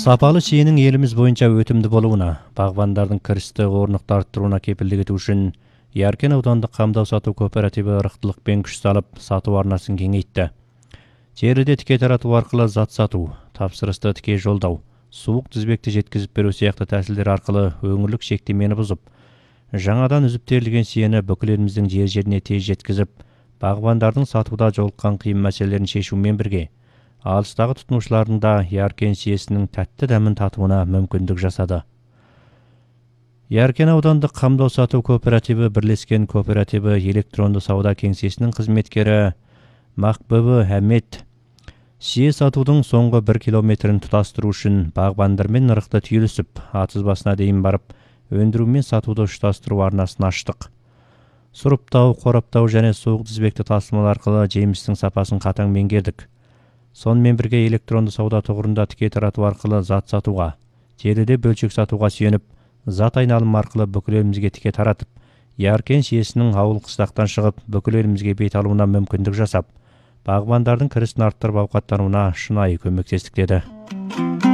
Сапалы чиенің еліміз бойынша өтімді болуына, бағбандардың кірісті орнықты арттыруына кепілдік ету үшін Яркен аудандық қамдау сату кооперативі ырықтылықпен күш салып, сату арнасын кеңейтті. Желіде тіке тарату арқылы зат сату, тапсырысты тіке жолдау, суық тізбекті жеткізіп беру сияқты тәсілдер арқылы өңірлік шектемені бұзып, жаңадан үзіп терілген чиені бүкіл еліміздің жер-жеріне тез жеткізіп, бағбандардың сатуда жолыққан қиын мәселелерін шешумен бірге, алыстағы тұтынушылардың да Яркен чиесінің тәтті дәмін татуына мүмкіндік жасады. Яркен аудандық қамдау сату кооперативі бірлескен кооперативі электронды сауда кеңсесінің қызметкері Мақбыбы Әмет чие сатудың соңғы 1 километрін тұтастыру үшін бағбандармен ырықты түйілісіп, атызбасына дейін барып, өндіру мен сатуды ұштастыру арнасын аштық. Сұрыптау, қораптау және суық тізбекті тасымал арқылы жемістің сапасын қатаң меңгердік. Сонымен бірге электронды сауда тұғырында тіке тарату арқылы зат сатуға, желіде бөлшек сатуға сүйеніп, зат айналым арқылы бүкіл елімізге тіке таратып, Яркен чиесінің ауыл қыстақтан шығып, бүкіл елімізге бет алуына мүмкіндік жасап, бағбандардың кірісін арттырып ауқаттануына шынайы көмектестік деді.